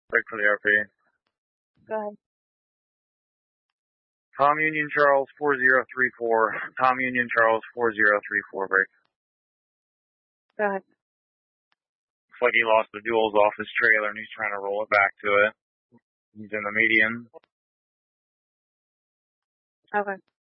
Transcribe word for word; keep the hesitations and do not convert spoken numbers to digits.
Break for the R P. Go ahead. Tom Union Charles four zero three four. Tom Union Charles four zero three four, break. Go ahead. Looks like he lost the duals off his trailer and he's trying to roll it back to it. He's in the median. Okay.